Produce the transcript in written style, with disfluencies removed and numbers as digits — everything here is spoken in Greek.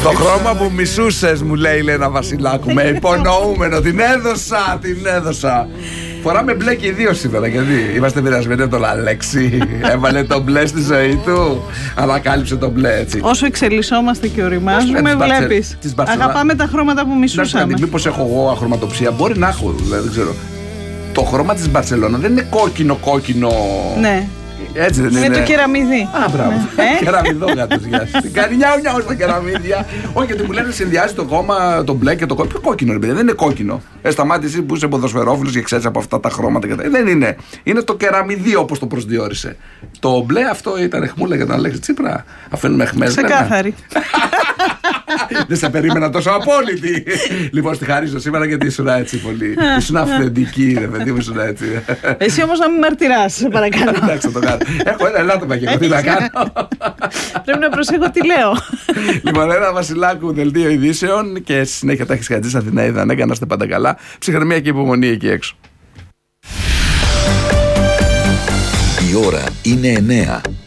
Το χρώμα που μισούσες, μου λέει η Λένα Βασιλάκου. Με υπονοούμενο. Την έδωσα. Φοράμε μπλε και οι δύο σήμερα. Γιατί είμαστε πειρασμένοι από τον Αλέξη. Έβαλε το μπλε στη ζωή του. Ανακάλυψε το μπλε, έτσι. Όσο εξελισσόμαστε και οριμάζουμε, βλέπεις. Αγαπάμε τα χρώματα που μισούσαμε. Μήπως έχω εγώ αχρωματοψία? Μπορεί να έχω, δηλαδή, δεν ξέρω. Το χρώμα της Μπαρσελόνα δεν είναι κόκκινο. Ναι. Έτσι δεν είναι? Είναι το κεραμιδί. Α, μπράβο. Κεραμιδόγατος, γεια σας. Κάνει νιάου στα κεραμίδια. Όχι, γιατί μου λένε συνδυάζει το χώμα, το μπλε και το κόκκινο. Ποιο κόκκινο, ρε παιδιά, δεν είναι κόκκινο. Σταμάτησε που είσαι ποδοσφαιρόφιλος και ξέρεις από αυτά τα χρώματα. Δεν είναι. Είναι το κεραμιδί όπως το προσδιορίσε. Το μπλε αυτό ήταν αιχμούλα για τον Αλέξη Τσίπρα. Αφήνουμε αιχμές. Ξεκάθαρη. Δεν σε περίμενα τόσο απόλυτη. Λοιπόν, στη χαρίζω σήμερα γιατί ήσουν έτσι πολύ. Ήσουν αυθεντική, ρε παιδί μου, ήσουν έτσι. Εσύ όμως να μην μαρτυράς, σε παρακαλώ. Εντάξει, θα το κάνω. Έχω ένα ελάττωμα και εγώ τι να κάνω. Πρέπει να προσέχω τι λέω. Λοιπόν, ένα Βασιλάκου, δελτίο ειδήσεων και στη συνέχεια τα έχεις Χατζής Αθηναίδα. Ναι, να είστε πάντα καλά. Ψυχραιμία και υπομονή εκεί έξω. Η ώρα είναι 9.